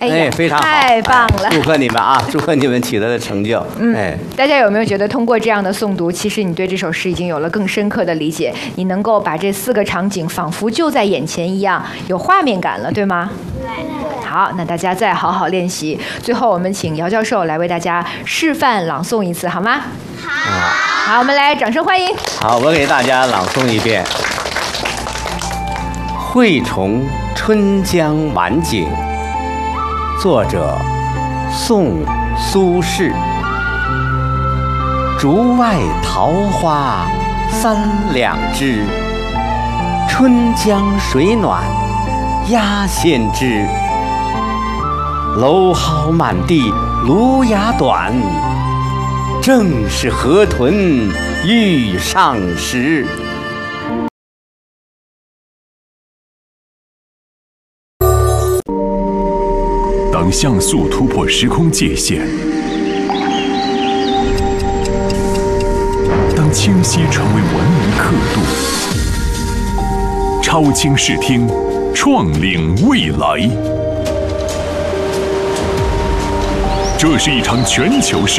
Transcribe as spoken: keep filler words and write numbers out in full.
哎呀， 哎，非常好， 太棒了！ 祝贺你们啊！祝贺你们取得的成就。 嗯， 哎， 大家有没有觉得通过这样的诵读，其实你对这首诗已经有了更深刻的理解？你能够把这四个场景仿佛就在眼前一样，有画面感了，对吗？好，那大家再好好练习。最后，我们请姚教授来为大家示范朗诵一次，好吗？好，好，我们来掌声欢迎。 好，我给大家朗诵一遍《惠崇春江晚景》，作者宋苏轼。竹外桃花三两枝，春江水暖鸭先知。蒌蒿满地芦芽短，正是河豚欲上时。 当像素突破时空界限，当清晰成为文明刻度，超清视听，创领未来。这是一场全球视